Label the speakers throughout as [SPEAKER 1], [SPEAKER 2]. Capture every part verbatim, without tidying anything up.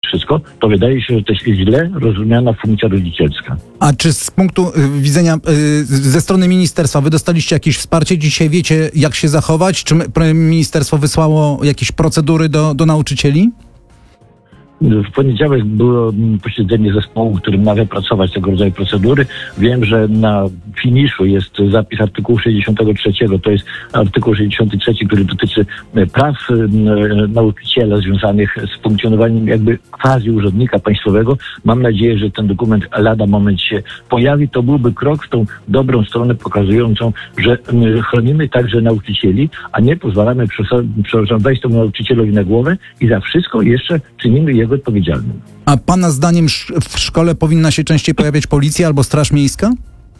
[SPEAKER 1] wszystko, to wydaje się, że to jest źle rozumiana funkcja rodzicielska.
[SPEAKER 2] A czy z punktu y, widzenia y, ze strony ministerstwa wy dostaliście jakieś wsparcie? Dzisiaj wiecie, jak się zachować? Czy ministerstwo wysłało jakieś procedury do, do nauczycieli?
[SPEAKER 1] W poniedziałek było posiedzenie zespołu, który ma wypracować tego rodzaju procedury. Wiem, że na finiszu jest zapis artykułu sześćdziesiątego trzeciego. To jest artykuł sześćdziesiąty trzeci, który dotyczy praw nauczyciela związanych z funkcjonowaniem jakby quasi urzędnika państwowego. Mam nadzieję, że ten dokument lada moment się pojawi. To byłby krok w tą dobrą stronę pokazującą, że chronimy także nauczycieli, a nie pozwalamy, przepraszam, wejść temu nauczycielowi na głowę i za wszystko jeszcze czynimy jego odpowiedzialnym.
[SPEAKER 2] A pana zdaniem w szkole powinna się częściej pojawiać policja albo Straż Miejska?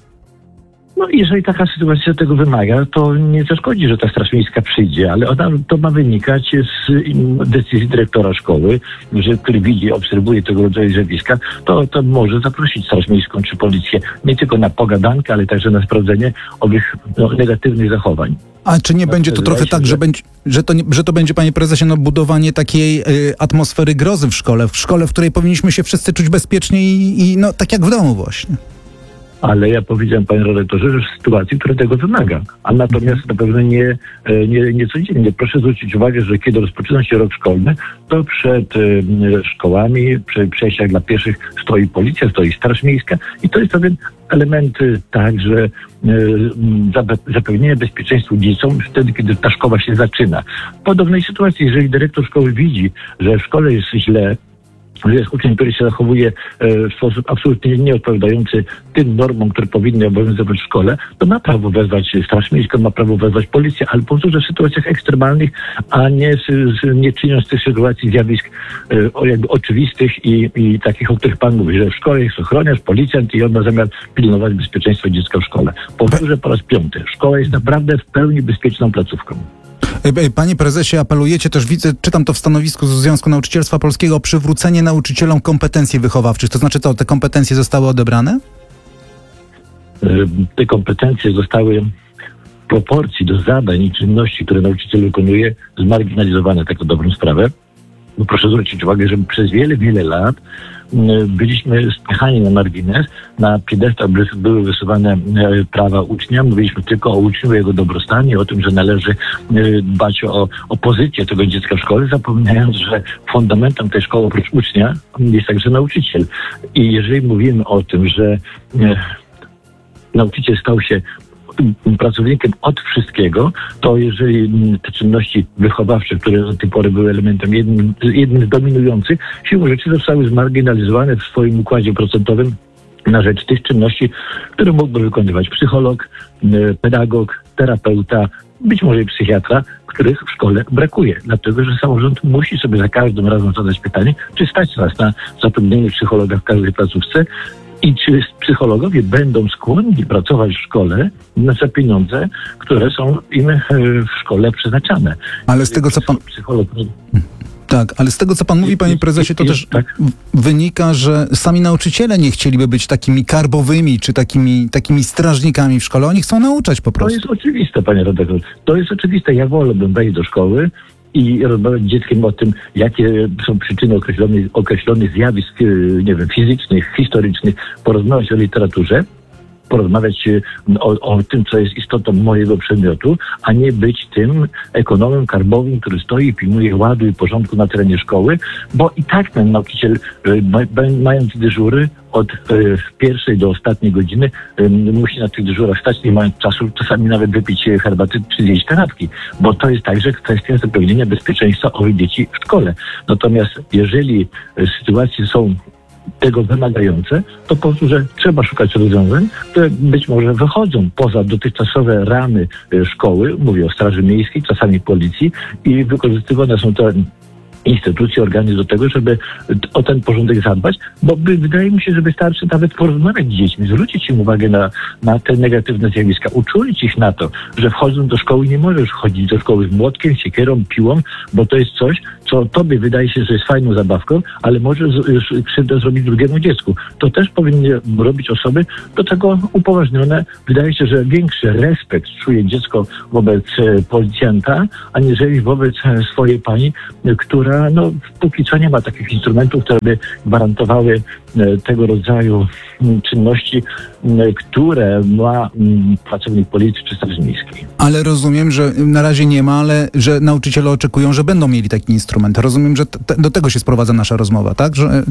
[SPEAKER 1] No jeżeli taka sytuacja tego wymaga, to nie zaszkodzi, że ta Straż Miejska przyjdzie, ale ona, to ma wynikać z decyzji dyrektora szkoły, że, który widzi, obserwuje tego rodzaju zjawiska, to, to może zaprosić Straż Miejską czy policję nie tylko na pogadankę, ale także na sprawdzenie owych no, negatywnych zachowań.
[SPEAKER 2] A czy nie no, będzie to trochę się, tak, że, że, będzie, że, to, nie, że to będzie, panie prezesie, no, budowanie takiej y, atmosfery grozy w szkole, w szkole, w której powinniśmy się wszyscy czuć bezpiecznie i, i no, tak jak w domu właśnie?
[SPEAKER 1] Ale ja powiedziałem, panie redaktorze, że w sytuacji, która tego wymaga. A natomiast na pewno nie, nie, nie codziennie. Proszę zwrócić uwagę, że kiedy rozpoczyna się rok szkolny, to przed y, szkołami, przy przejściach dla pieszych stoi policja, stoi Straż Miejska i to jest pewien element także y, zapewnienia bezpieczeństwa dzieciom wtedy, kiedy ta szkoła się zaczyna. W podobnej sytuacji, jeżeli dyrektor szkoły widzi, że w szkole jest źle, że jest uczeń, który się zachowuje w sposób absolutnie nieodpowiadający tym normom, które powinny obowiązywać w szkole, to ma prawo wezwać Straż Miejską, ma prawo wezwać policję, ale po prostu w sytuacjach ekstremalnych, a nie, nie czyniąc tych sytuacji zjawisk o jakby oczywistych i, i takich, o których pan mówi, że w szkole jest ochroniarz, policjant i on ma zamiar pilnować bezpieczeństwa dziecka w szkole. Powtórzę po raz piąty. Szkoła jest naprawdę w pełni bezpieczną placówką.
[SPEAKER 2] Panie prezesie, apelujecie też, widzę, czytam to w stanowisku z Związku Nauczycielstwa Polskiego, o przywrócenie nauczycielom kompetencji wychowawczych. To znaczy co, te kompetencje zostały odebrane?
[SPEAKER 1] Te kompetencje zostały w proporcji do zadań i czynności, które nauczyciel wykonuje, zmarginalizowane, taką dobrą sprawę. No proszę zwrócić uwagę, że przez wiele, wiele lat byliśmy spychani na margines, na piedestał były wysuwane prawa ucznia, mówiliśmy tylko o uczniu, o jego dobrostanie, o tym, że należy dbać o, o pozycję tego dziecka w szkole, zapominając, że fundamentem tej szkoły oprócz ucznia jest także nauczyciel. I jeżeli mówimy o tym, że nauczyciel stał się pracownikiem od wszystkiego, to jeżeli te czynności wychowawcze, które do tej pory były elementem jednym, jednym z dominujących, siłą rzeczy zostały zmarginalizowane w swoim układzie procentowym na rzecz tych czynności, które mógłby wykonywać psycholog, pedagog, terapeuta, być może i psychiatra, których w szkole brakuje. Dlatego, że samorząd musi sobie za każdym razem zadać pytanie, czy stać nas na zatrudnienie psychologa w każdej placówce, i czy psychologowie będą skłonni pracować w szkole za pieniądze, które są im w szkole przeznaczane.
[SPEAKER 2] Ale z tego, co pan...
[SPEAKER 1] Psycholog...
[SPEAKER 2] Tak, ale z tego, co pan mówi, panie prezesie, to też tak wynika, że sami nauczyciele nie chcieliby być takimi karbowymi, czy takimi, takimi strażnikami w szkole. Oni chcą nauczać po prostu.
[SPEAKER 1] To jest oczywiste, panie redaktorze. To jest oczywiste. Ja wolałbym wejść do szkoły i rozmawiać z dzieckiem o tym, jakie są przyczyny określonych, określonych zjawisk, nie wiem, fizycznych, historycznych, porozmawiać o literaturze, porozmawiać o, o tym, co jest istotą mojego przedmiotu, a nie być tym ekonomem karbowym, który stoi i pilnuje ładu i porządku na terenie szkoły, bo i tak ten nauczyciel, mając dyżury od pierwszej do ostatniej godziny, musi na tych dyżurach stać, nie mając czasu czasami nawet wypić herbaty czy zjeść kanapki, bo to jest także kwestia zapewnienia bezpieczeństwa owych dzieci w szkole. Natomiast jeżeli sytuacje są tego wymagające, to po prostu, że trzeba szukać rozwiązań, które być może wychodzą poza dotychczasowe ramy szkoły, mówię o Straży Miejskiej, czasami policji, i wykorzystywane są te instytucje, organy do tego, żeby o ten porządek zadbać, bo by, wydaje mi się, że wystarczy nawet porozmawiać z dziećmi, zwrócić im uwagę na, na te negatywne zjawiska, uczulić ich na to, że wchodząc do szkoły nie możesz chodzić do szkoły z młotkiem, siekierą, piłą, bo to jest coś, co tobie wydaje się, że jest fajną zabawką, ale może z, krzywdę zrobić drugiemu dziecku. To też powinny robić osoby do tego upoważnione. Wydaje się, że większy respekt czuje dziecko wobec policjanta, aniżeli wobec swojej pani, która która no, póki co nie ma takich instrumentów, które by gwarantowały tego rodzaju czynności, które ma pracownik policji czy Straży Miejskiej.
[SPEAKER 2] Ale rozumiem, że na razie nie ma, ale że nauczyciele oczekują, że będą mieli taki instrument. Rozumiem, że te, do tego się sprowadza nasza rozmowa, tak? Że...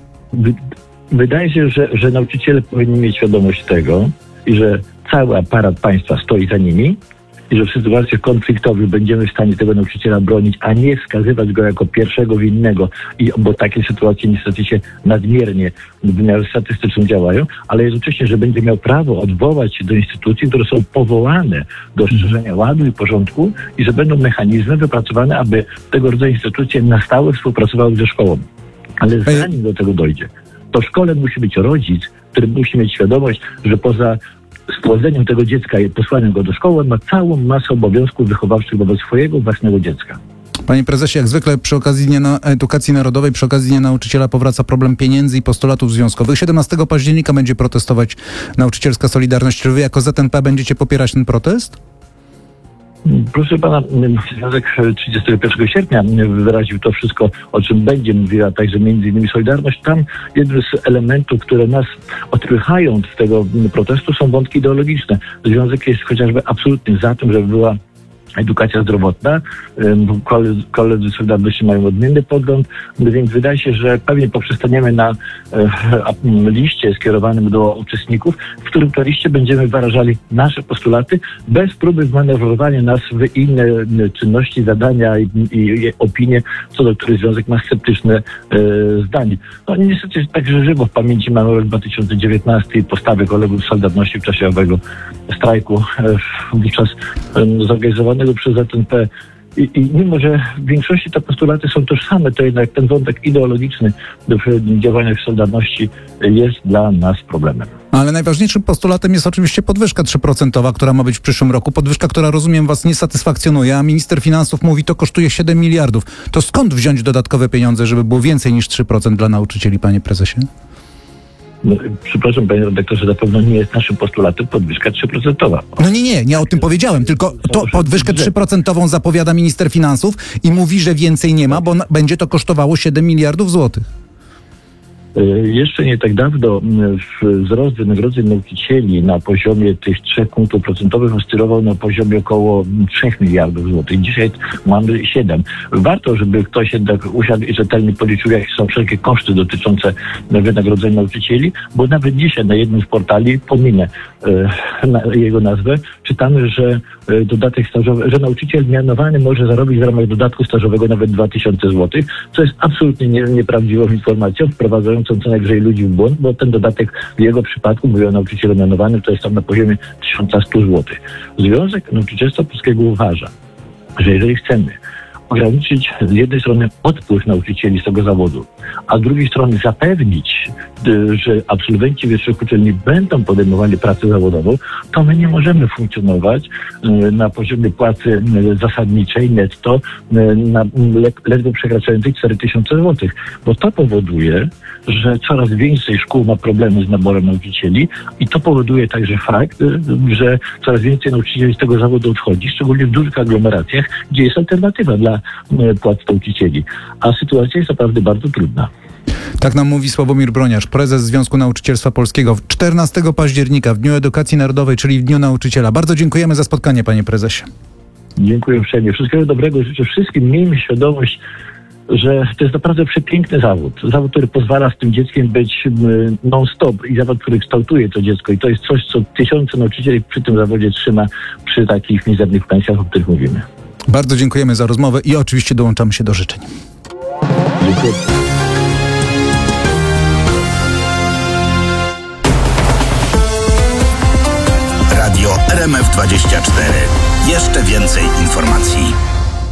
[SPEAKER 1] Wydaje się, że, że nauczyciele powinni mieć świadomość tego i że cały aparat państwa stoi za nimi i że w sytuacjach konfliktowych będziemy w stanie tego nauczyciela bronić, a nie wskazywać go jako pierwszego winnego, i, bo takie sytuacje niestety się nadmiernie w wymiarze statystycznym działają, ale jednocześnie, że będzie miał prawo odwołać się do instytucji, które są powołane do szerzenia ładu i porządku i że będą mechanizmy wypracowane, aby tego rodzaju instytucje na stałe współpracowały ze szkołą. Ale zanim do tego dojdzie, to w szkole musi być rodzic, który musi mieć świadomość, że poza spłodzeniem tego dziecka i posłaniem go do szkoły, ma całą masę obowiązków wychowawczych wobec swojego własnego dziecka.
[SPEAKER 2] Panie prezesie, jak zwykle przy okazji Dnia Edukacji Narodowej, przy okazji Dnia Nauczyciela powraca problem pieniędzy i postulatów związkowych. siedemnastego października będzie protestować Nauczycielska Solidarność. Czy wy jako Z N P będziecie popierać ten protest?
[SPEAKER 1] Proszę pana, Związek trzydziestego pierwszego sierpnia wyraził to wszystko, o czym będzie mówiła także między innymi Solidarność. Tam jednym z elementów, które nas odpychają z tego protestu, są wątki ideologiczne. Związek jest chociażby absolutnie za tym, żeby była edukacja zdrowotna. Koledzy, koledzy Solidarności mają odmienny pogląd, więc wydaje się, że pewnie poprzestaniemy na e, liście skierowanym do uczestników, w którym to liście będziemy wyrażali nasze postulaty bez próby wmanewrowania nas w inne czynności, zadania i, i opinie, co do których Związek ma sceptyczne e, zdanie. No niestety także żywo w pamięci mamy rok dwa tysiące dziewiętnasty i postawy kolegów Solidarności w czasie owego strajku, e, wówczas e, zorganizowanego przez Z N P. I, I mimo, że w większości te postulaty są tożsame, to jednak ten wątek ideologiczny w działaniach Solidarności jest dla nas problemem.
[SPEAKER 2] Ale najważniejszym postulatem jest oczywiście podwyżka trzy procent, która ma być w przyszłym roku. Podwyżka, która, rozumiem, was nie satysfakcjonuje, a minister finansów mówi, to kosztuje siedem miliardów. To skąd wziąć dodatkowe pieniądze, żeby było więcej niż trzy procent dla nauczycieli, panie prezesie?
[SPEAKER 1] No, przepraszam, panie redaktorze, na pewno nie jest naszym postulatem podwyżka trzy procent.
[SPEAKER 2] No nie, nie, nie o tym powiedziałem, tylko to podwyżkę trzy procent zapowiada minister finansów i mówi, że więcej nie ma, bo na, będzie to kosztowało siedem miliardów złotych.
[SPEAKER 1] Jeszcze nie tak dawno wzrost wynagrodzeń nauczycieli na poziomie tych trzech punktów procentowych oscylował na poziomie około trzech miliardów złotych. Dzisiaj mamy siedem. Warto, żeby ktoś jednak usiadł i rzetelnie policzył, jakie są wszelkie koszty dotyczące wynagrodzeń nauczycieli, bo nawet dzisiaj na jednym z portali, pominę e, na jego nazwę, czytamy, że e, dodatek stażowy, że nauczyciel mianowany może zarobić w ramach dodatku stażowego nawet dwa tysiące złotych, co jest absolutnie nie, nieprawdziwą informacją, wprowadzającą co najwyżej ludzi w błąd, bo ten dodatek w jego przypadku, mówię o nauczycielu mianowanym, to jest tam na poziomie tysiąc sto złotych. Związek Nauczycielstwa Polskiego uważa, że jeżeli chcemy ograniczyć z jednej strony odpływ nauczycieli z tego zawodu, a z drugiej strony zapewnić, że absolwenci wyższych uczelni będą podejmowali pracę zawodową, to my nie możemy funkcjonować na poziomie płacy zasadniczej netto na ledwo przekraczającej cztery tysiące złotych, bo to powoduje, że coraz więcej szkół ma problemy z naborem nauczycieli i to powoduje także fakt, że coraz więcej nauczycieli z tego zawodu odchodzi, szczególnie w dużych aglomeracjach, gdzie jest alternatywa dla płac nauczycieli. A sytuacja jest naprawdę bardzo trudna.
[SPEAKER 2] Tak nam mówi Sławomir Broniarz, prezes Związku Nauczycielstwa Polskiego. czternastego października, w Dniu Edukacji Narodowej, czyli w Dniu Nauczyciela. Bardzo dziękujemy za spotkanie, panie prezesie.
[SPEAKER 1] Dziękuję uprzejmie. Wszystkiego dobrego. Życzę wszystkim. Miejmy świadomość, że to jest naprawdę przepiękny zawód. Zawód, który pozwala z tym dzieckiem być non-stop i zawód, który kształtuje to dziecko. I to jest coś, co tysiące nauczycieli przy tym zawodzie trzyma przy takich mizernych pensjach, o których mówimy.
[SPEAKER 2] Bardzo dziękujemy za rozmowę i oczywiście dołączamy się do życzeń.
[SPEAKER 1] Dziękuję.
[SPEAKER 3] Radio R M F dwadzieścia cztery. Jeszcze więcej informacji.